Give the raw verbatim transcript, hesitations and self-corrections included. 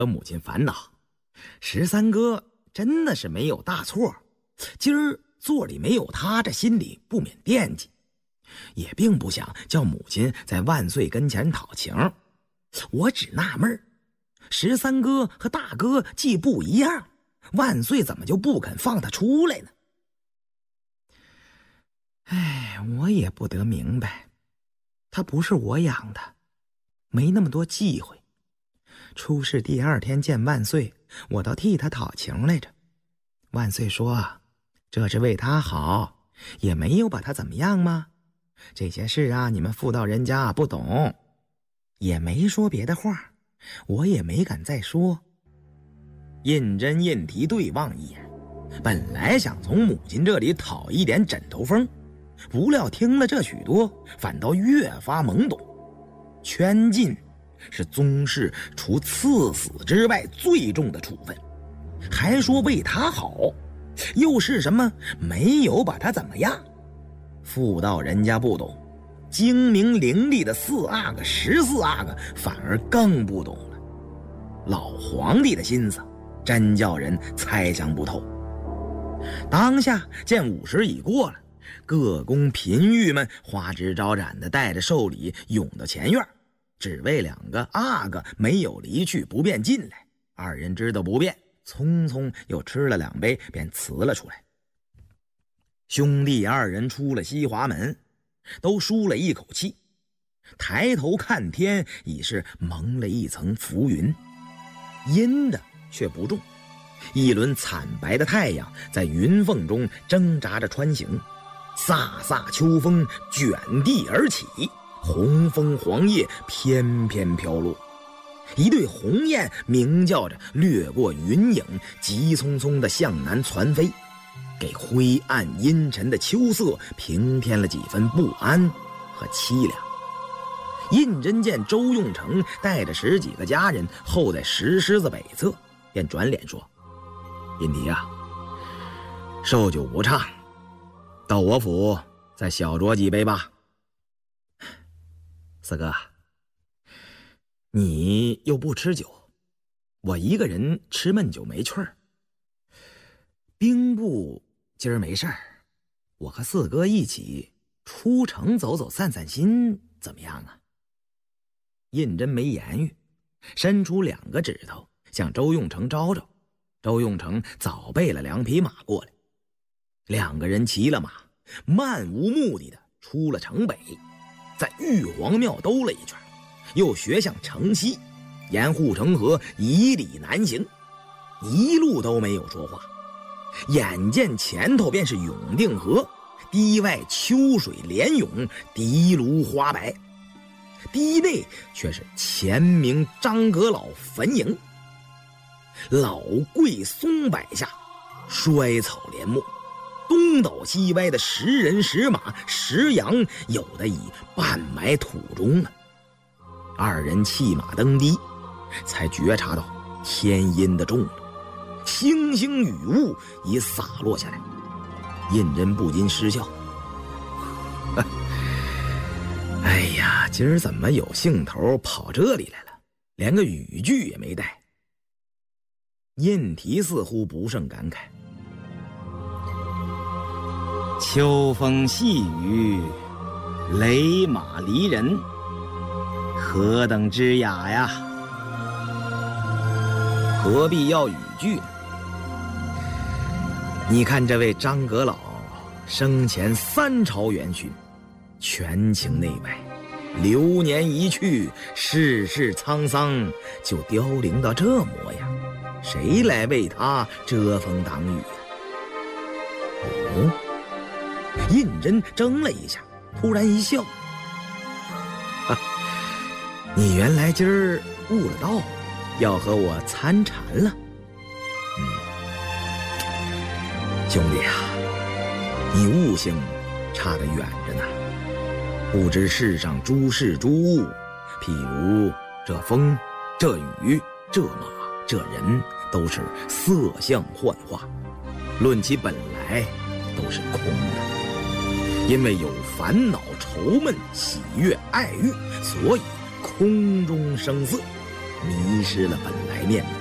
母亲烦恼，十三哥真的是没有大错，今儿座里没有他，这心里不免惦记，也并不想叫母亲在万岁跟前讨情。我只纳闷儿，十三哥和大哥既不一样，万岁怎么就不肯放他出来呢？哎，我也不得明白，他不是我养的，没那么多忌讳。出事第二天见万岁，我倒替他讨情来着。万岁说这是为他好，也没有把他怎么样吗？这些事啊，你们妇道人家不懂，也没说别的话，我也没敢再说。胤禛胤禔对望一眼，本来想从母亲这里讨一点枕头风，不料听了这许多，反倒越发懵懂。圈禁是宗室除赐死之外最重的处分，还说为他好，又是什么没有把他怎么样？妇道人家不懂，精明伶俐的四阿哥十四阿哥反而更不懂了。老皇帝的心思真叫人猜想不透。当下见午时已过了，各宫嫔御们花枝招展的带着寿礼涌到前院，只为两个阿哥没有离去不便进来。二人知道不便，匆匆又吃了两杯便辞了出来。兄弟二人出了西华门，都舒了一口气，抬头看天，已是蒙了一层浮云，阴的却不重。一轮惨白的太阳在云缝中挣扎着穿行，飒飒秋风卷地而起，红枫黄叶翩翩飘落。一对鸿雁鸣叫着掠过云影，急匆匆地向南窜飞，给灰暗阴沉的秋色平添了几分不安和凄凉。胤禛见周用成带着十几个家人候在石狮子北侧，便转脸说：胤禔啊，寿酒不畅，到我府再小酌几杯吧。四哥，你又不吃酒，我一个人吃闷酒没趣儿。兵部今儿没事儿，我和四哥一起出城走走散散心，怎么样啊？胤禛没言语，伸出两个指头向周用成招招。周用成早备了两匹马过来，两个人骑了马，漫无目的的出了城北，在玉皇庙兜了一圈，又学向城西，沿护城河以里南行，一路都没有说话。眼见前头便是永定河，堤外秋水连涌，堤庐花白，堤内却是前明张阁老坟茔，老桂松柏下，衰草连没，东倒西歪的石人石马石羊，有的已半埋土中了。二人弃马登堤，才觉察到天阴的重了，星星雨雾已洒落下来。胤禛不禁失笑，哎呀，今儿怎么有兴头跑这里来了，连个雨具也没带。胤禔似乎不胜感慨，秋风细雨，雷马离人，何等之雅呀！何必要语句呢？你看这位张阁老生前三朝元勋，权倾内外，流年一去，世事沧桑，就凋零到这模样，谁来为他遮风挡雨啊？哦，胤禛怔了一下，突然一笑，哈，你原来今儿悟了道，要和我参禅了。嗯，兄弟啊，你悟性差得远着呢。不知世上诸事诸物，譬如这风，这雨，这马，这人，都是色相幻化，论其本来都是空的。因为有烦恼、愁闷、喜悦、爱欲，所以空中生色。 迷失了本来面目。